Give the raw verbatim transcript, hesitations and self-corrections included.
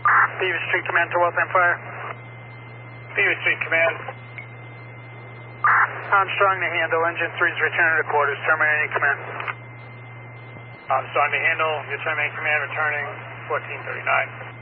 Beaver Street Command to Waltham Fire. Beaver Street Command. Armstrong to handle, engine three is returning to quarters, terminating command. Armstrong to handle, your terminating command returning fourteen thirty-nine.